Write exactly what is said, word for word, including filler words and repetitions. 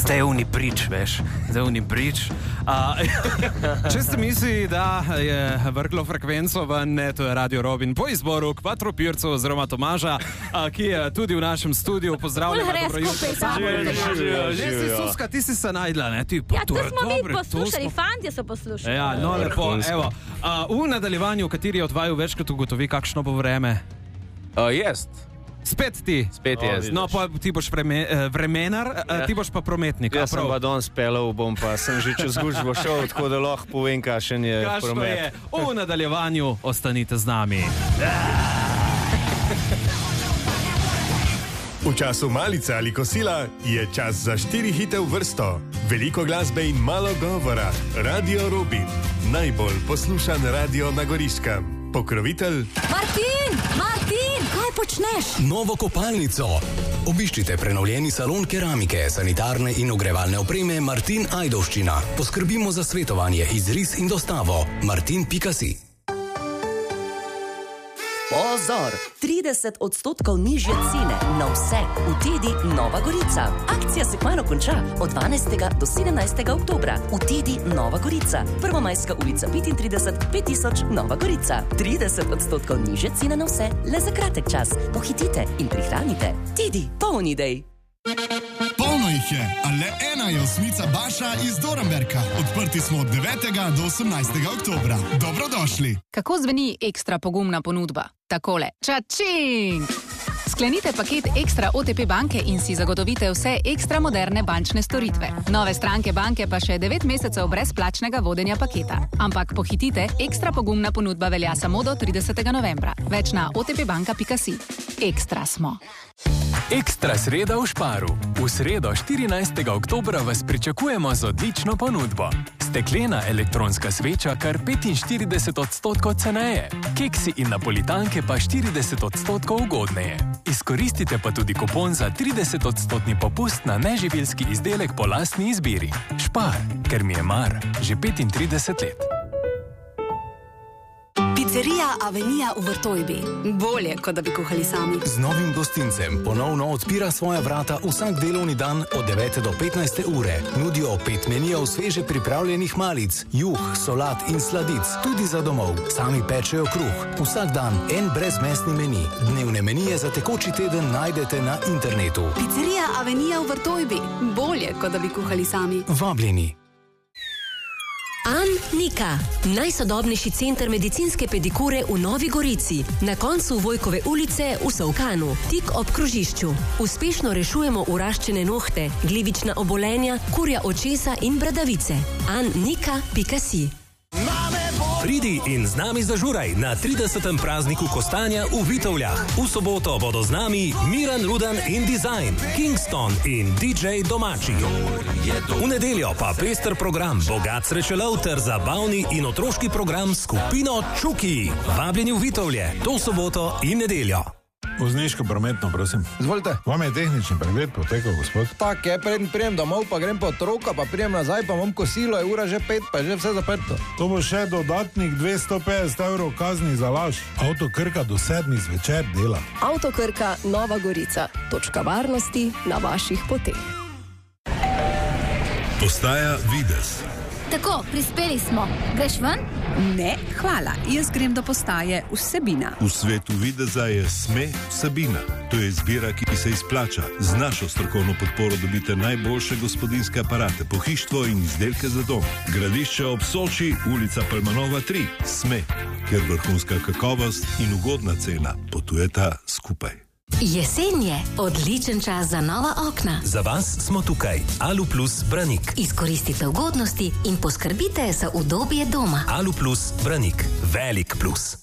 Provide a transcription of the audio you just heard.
Zdaj je uni brič, veš, zdaj je uni brič. A, če ste misli, da je vrglo frekvenco ven, ne, to je Radio Robin po izboru Quattro Pircev oziroma Tomaža, a, ki je tudi v našem studiu. Pozdravljamo, dobro jutro. Suska, ti si se najdla, ne? Ti, ja, to smo mi poslušali, fantje so poslušali. Ja, no, lepo, evo. A, v nadaljevanju, kateri od vaju večkrat ugotovi, kakšno bo vreme? Uh, jest. Spet ti. Spet oh, jaz. No, pa ti boš vreme, vremenar, ja. Ti boš pa prometnik. Jaz sem pa danes pelal, bom pa sem že čez gužvo šel, tako da lahko povem, kakšen je Kašno promet. Je. V nadaljevanju ostanite z nami. V času malice ali kosila je čas za štiri hite v vrsto. Veliko glasbe in malo govora. Radio Robin. Najbolj poslušan radio na Goriškem. Pokrovitelj Martin! Martin! Kaj počneš? Novo kopalnico. Obiščite prenovljeni salon keramike, sanitarne in ogrevalne opreme Martin Ajdovščina. Poskrbimo za svetovanje, izris in dostavo. martin pika si. Pozor! trideset odstotkov nižje cene na vse v Tedi Nova Gorica. Akcija se kmalu konča od dvanajstega do sedemnajstega oktobra v Tedi Nova Gorica. Prvomajska ulica petintrideset pet tisoč Nova Gorica. trideset odstotkov nižje cene na vse le za kratek čas. Pohitite in prihranite. Tedi, poln idej. Polno jih je, a le ena je osmica Baša iz Dornberka. Odprti smo od devetega do osemnajstega oktobra. Dobrodošli. Kako zveni ekstra pogumna ponudba? Takole. Čačing! Sklenite paket Ekstra O T P banke in si zagotovite vse ekstra moderne bančne storitve. Nove stranke banke pa še devet mesecev brezplačnega vodenja paketa. Ampak pohitite, ekstra pogumna ponudba velja samo do tridesetega novembra. Več na o t p banka pika si. Ekstra smo. Ekstra sreda v Šparu. V sredo štirinajstega oktobra vas pričakujemo z odlično ponudbo. Steklena elektronska sveča kar petinštirideset odstotkov ceneje. Keksi in napolitanke pa štirideset odstotkov ugodneje. Izkoristite pa tudi kupon za trideset odstotni popust na neživilski izdelek po lastni izbiri. Špar, ker mi je mar, že petintrideset let. Pizzerija Avenija v Vrtojbi. Bolje, kot da bi kuhali sami. Z novim gostincem ponovno odpira svoja vrata vsak delovni dan od devete do petnajste ure. Nudijo pet menijev sveže pripravljenih malic, juh, solat in sladic, tudi za domov. Sami pečejo kruh. Vsak dan en brezmesni meni. Dnevne menije za tekoči teden najdete na internetu. Pizzerija Avenija v Vrtojbi. Bolje, kot da bi kuhali sami. Vabljeni. An-Nika, najsodobnejši center medicinske pedikure v Novi Gorici, na koncu Vojkove ulice v Solkanu, tik ob krožišču. Uspešno rešujemo uraščene nohte, glivična obolenja, kurja očesa in bradavice. an nika pika si. Pridi in z nami zažuraj na tridesetem prazniku kostanja v Vitovljah. V soboto bodo z nami Miran Rudan in Design, Kingston in D J Domači. V nedeljo pa pester program, bogat srečelov ter zabavni in otroški program skupino Čuki. Vabljeni v Vitovlje, to soboto in nedeljo. Vozniško prometno, prosim. Izvolite. Vam je tehnični pregled potekal, gospod? Tak je, preden prijem domov, pa grem po otroka, pa prijem nazaj, pa imam kosilo, je ura že pet, pa je že vse zaprto. To bo še dodatnih dvesto petdeset evrov kazni za laž. Avto Krka do sedmih zvečer dela. Avto Krka Nova Gorica. Točka varnosti na vaših poteh. Postaja Vides. Tako, prispeli smo. Greš ven? Ne, hvala. Jaz grem do postaje Vsebina. V svetu videza je Sme Vsebina. To je izbira, ki se izplača. Z našo strokovno podporo dobite najboljše gospodinjske aparate, pohištvo in izdelke za dom. Gradišče ob Soči, ulica Palmanova tri. Sme, kjer vrhunska kakovost in ugodna cena potujeta skupaj. Jesen je odličen čas za nova okna. Za vas smo tukaj. Aluplus Branik. Izkoristite ugodnosti in poskrbite za udobje doma. Aluplus Branik. Velik plus.